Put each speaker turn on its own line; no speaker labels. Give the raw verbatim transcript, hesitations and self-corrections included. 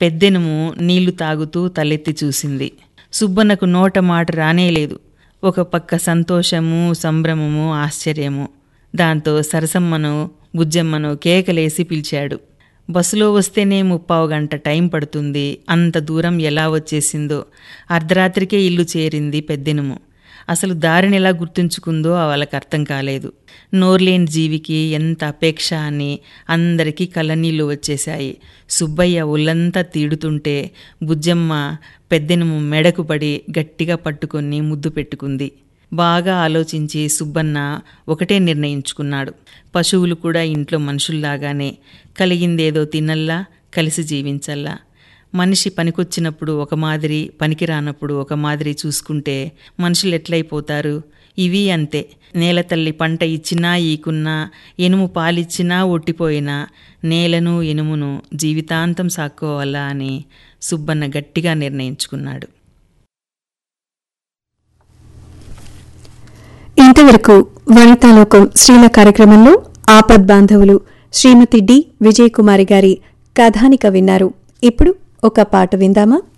పెద్దెనుము నీళ్లు తాగుతూ తలెత్తి చూసింది. సుబ్బన్నకు నోట మాట రానేలేదు. ఒక పక్క సంతోషము, సంభ్రమము, ఆశ్చర్యము. దాంతో సరసమ్మను, బుజ్జమ్మను కేకలేసి పిలిచాడు. బస్సులో వస్తేనే ముప్పావు గంట టైం పడుతుంది. అంత దూరం ఎలా వచ్చేసిందో. అర్ధరాత్రికే ఇల్లు చేరింది పెద్దెనుము. అసలు దారిని ఎలా గుర్తుంచుకుందో వాళ్ళకి అర్థం కాలేదు. నోర్లేని జీవికి ఎంత అపేక్ష అని అందరికీ కళ్ళనీళ్ళు వచ్చేశాయి. సుబ్బయ్య ఒళ్ళంతా తీడుతుంటే బుజ్జమ్మ పెద్దెనుము మెడకు పడి గట్టిగా పట్టుకొని ముద్దు పెట్టుకుంది. బాగా ఆలోచించి సుబ్బన్న ఒకటే నిర్ణయించుకున్నాడు. పశువులు కూడా ఇంట్లో మనుషుల్లాగానే కలిగిందేదో తినల్లా, కలిసి జీవించల్లా. మనిషి పనికొచ్చినప్పుడు ఒక మాదిరి, పనికి రానప్పుడు ఒక మాదిరి చూసుకుంటే మనుషులు ఎట్లయిపోతారు? ఇవి అంతే. నేలతల్లి పంట ఇచ్చినా ఈకున్నా, ఎనుము పాలిచ్చినా ఒట్టిపోయినా నేలను ఎనుమును జీవితాంతం సాక్కోవాలా అని సుబ్బన్న గట్టిగా నిర్ణయించుకున్నాడు.
ఇంతవరకు వనితాలోకం స్త్రీల కార్యక్రమంలో ఆపద్ బాంధవులు శ్రీమతి డి విజయకుమారి గారి కథానిక విన్నారు. ఇప్పుడు ఒక పాట విందామా?